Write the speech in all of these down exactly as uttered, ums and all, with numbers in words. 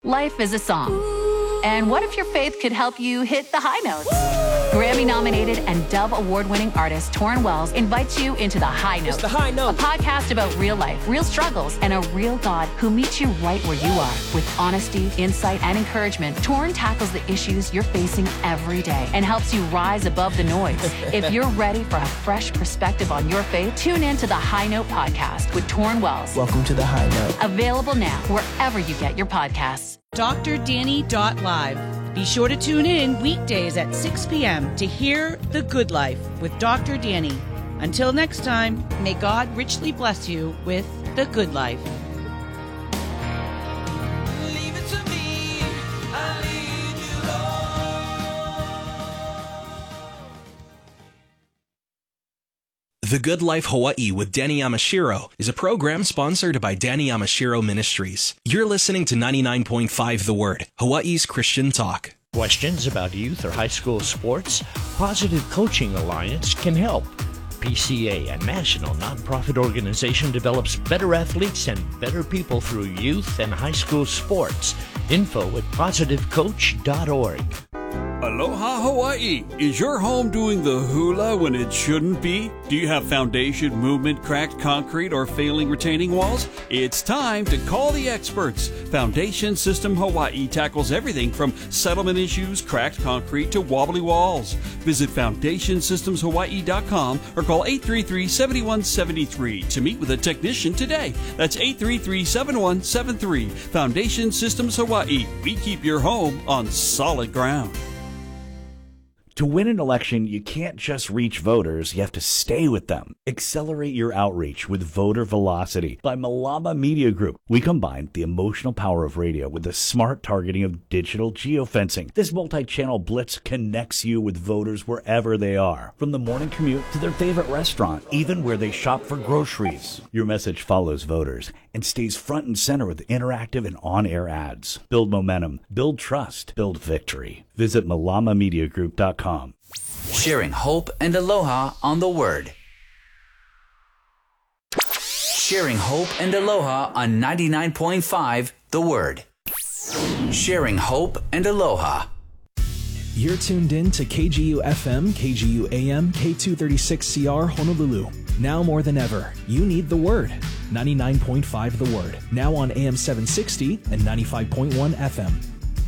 Life is a song. And what if your faith could help you hit the high notes? Grammy-nominated and Dove Award-winning artist Torrin Wells invites you into The High Note. It's The High Note. A podcast about real life, real struggles, and a real God who meets you right where you are. With honesty, insight, and encouragement, Torrin tackles the issues you're facing every day and helps you rise above the noise. If you're ready for a fresh perspective on your faith, tune in to The High Note podcast with Torrin Wells. Welcome to The High Note. Available now wherever you get your podcasts. D R Danny dot live. Be sure to tune in weekdays at six p.m. to hear The Good Life with Doctor Danny. Until next time, may God richly bless you with The Good Life. Leave it to me, I lead you, Lord. The Good Life Hawaii with Danny Yamashiro is a program sponsored by Danny Yamashiro Ministries. You're listening to ninety-nine point five The Word, Hawaii's Christian talk. Questions about youth or high school sports? Positive Coaching Alliance can help. P C A, a national nonprofit organization, develops better athletes and better people through youth and high school sports. Info at positive coach dot org. Aloha Hawaii! Is your home doing the hula when it shouldn't be? Do you have foundation, movement, cracked concrete, or failing retaining walls? It's time to call the experts. Foundation System Hawaii tackles everything from settlement issues, cracked concrete, to wobbly walls. Visit foundation systems hawaii dot com or call eight three three, seven one seven three to meet with a technician today. That's eight three three, seven one seven three. Foundation Systems Hawaii. We keep your home on solid ground. To win an election, you can't just reach voters, you have to stay with them. Accelerate your outreach with Voter Velocity by Malama Media Group. We combine the emotional power of radio with the smart targeting of digital geofencing. This multi-channel blitz connects you with voters wherever they are, from the morning commute to their favorite restaurant, even where they shop for groceries. Your message follows voters and stays front and center with interactive and on-air ads. Build momentum, build trust, build victory. Visit malama media group dot com. Sharing hope and aloha on The Word. Sharing hope and aloha on ninety-nine point five The Word. Sharing hope and aloha. You're tuned in to K G U F M, K G U A M, K two thirty-six C R Honolulu. Now more than ever, you need The Word. ninety-nine point five The Word. Now on A M seven sixty and ninety-five point one F M.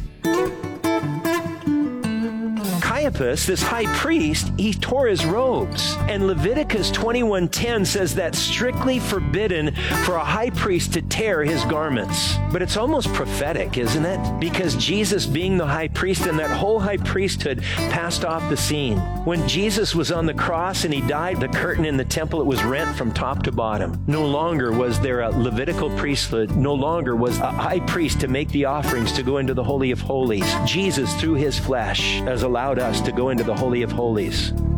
Caiaphas, this high priest, he tore his robes. And Leviticus twenty-one ten says that's strictly forbidden for a high priest to tear his garments. But it's almost prophetic, isn't it? Because Jesus, being the high priest, and that whole high priesthood passed off the scene. When Jesus was on the cross and he died, the curtain in the temple, it was rent from top to bottom. No longer was there a Levitical priesthood. No longer was a high priest to make the offerings to go into the Holy of Holies. Jesus, through his flesh, has allowed us to go into the Holy of Holies.